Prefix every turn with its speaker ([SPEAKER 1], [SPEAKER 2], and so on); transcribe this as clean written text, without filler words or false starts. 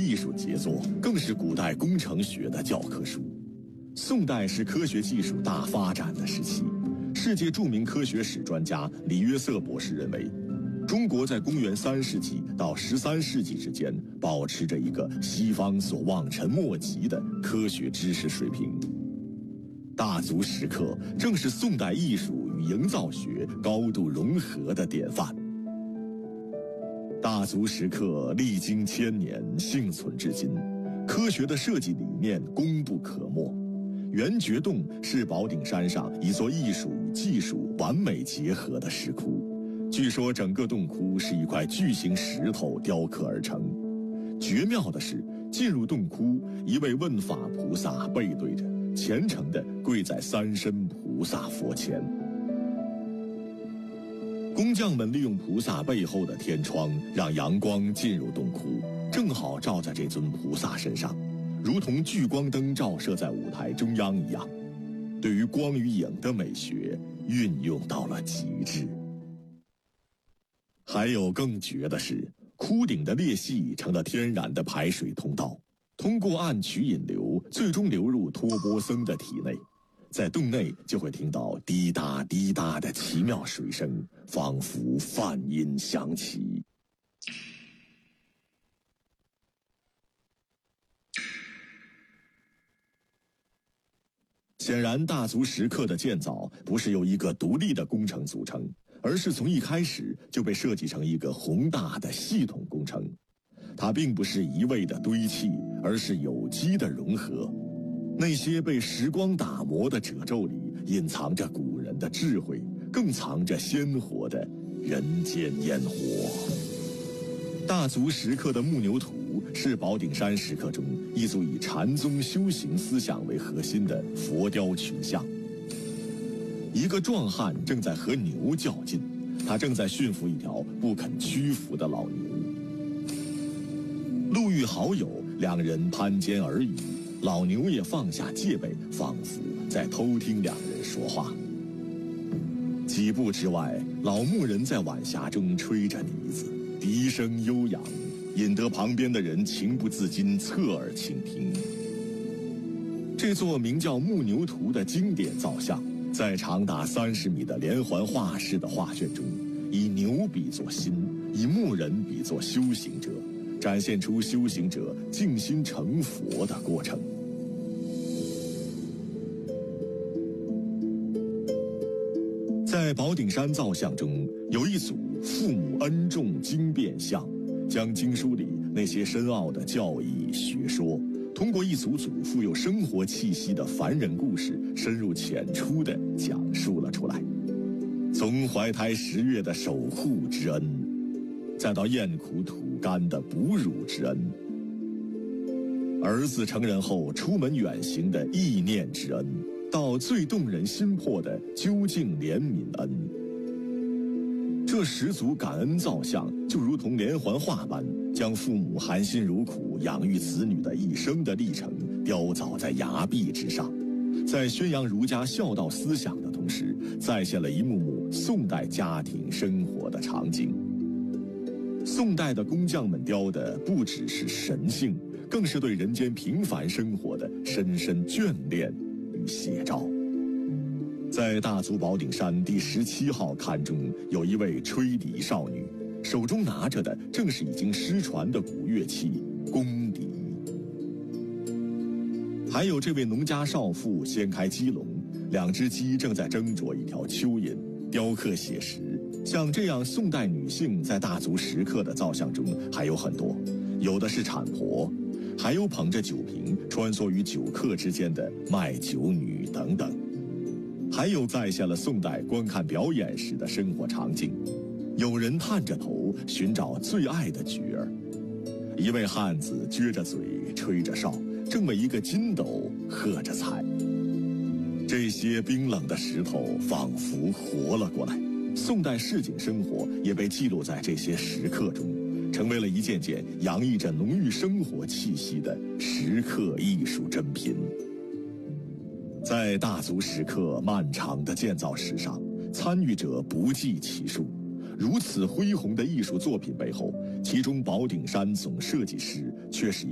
[SPEAKER 1] 艺术杰作，更是古代工程学的教科书。宋代是科学技术大发展的时期，世界著名科学史专家李约瑟博士认为，中国在公元3世纪到13世纪之间，保持着一个西方所望尘莫及的科学知识水平。大足石刻正是宋代艺术与营造学高度融合的典范。大足石刻历经千年，幸存至今，科学的设计理念功不可没。圆觉洞是宝顶山上一座艺术与技术完美结合的石窟，据说整个洞窟是一块巨型石头雕刻而成。绝妙的是，进入洞窟，一位问法菩萨背对着，虔诚地跪在三身菩萨佛前。工匠们利用菩萨背后的天窗，让阳光进入洞窟，正好照在这尊菩萨身上，如同聚光灯照射在舞台中央一样，对于光与影的美学运用到了极致。还有更绝的是，窟顶的裂隙成了天然的排水通道，通过暗渠引流，最终流入托钵僧的体内。在洞内就会听到滴答滴答的奇妙水声，仿佛梵音响起。显然，大足石刻的建造不是由一个独立的工程组成，而是从一开始就被设计成一个宏大的系统工程。它并不是一味的堆砌，而是有机的融合。那些被时光打磨的褶皱里，隐藏着古人的智慧，更藏着鲜活的人间烟火。大足石刻的木牛图是宝顶山石刻中一组以禅宗修行思想为核心的佛雕群像。一个壮汉正在和牛较劲，他正在驯服一条不肯屈服的老牛。路遇好友，两人攀肩而语，老牛也放下戒备，仿佛在偷听两人说话。几步之外，老牧人在晚霞中吹着笛子，笛声悠扬，引得旁边的人情不自禁侧耳倾听。这座名叫木牛图的经典造像，在长达30米的连环画式的画卷中，以牛比作心，以牧人比作修行者，展现出修行者静心成佛的过程。在宝顶山造像中，有一组父母恩重经变像，将经书里那些深奥的教义学说，通过一组组富有生活气息的凡人故事，深入浅出地讲述了出来。从怀胎10月的守护之恩，再到咽苦吐甘的哺乳之恩，儿子成人后出门远行的意念之恩，到最动人心魄的究竟怜悯恩。这10组感恩造像就如同连环画般，将父母含辛茹苦养育子女的一生的历程雕凿在崖壁之上，在宣扬儒家孝道思想的同时，再现了一幕幕宋代家庭生活的场景。宋代的工匠们雕的不只是神性，更是对人间平凡生活的深深眷恋与写照。在大足宝顶山第17号龛中，有一位吹笛少女，手中拿着的正是已经失传的古乐器宫笛。还有这位农家少妇掀开鸡笼，2只鸡正在争夺一条蚯蚓，雕刻写实。像这样宋代女性在大足石刻的造像中还有很多，有的是产婆，还有捧着酒瓶穿梭于酒客之间的卖酒女等等。还有再现了宋代观看表演时的生活场景，有人探着头寻找最爱的角儿，一位汉子撅着嘴吹着哨，正为一个筋斗喝着彩。这些冰冷的石头仿佛活了过来，宋代市井生活也被记录在这些石刻中，成为了一件件洋溢着浓郁生活气息的石刻艺术珍品。在大足石刻漫长的建造史上，参与者不计其数。如此恢宏的艺术作品背后，其中宝顶山总设计师却是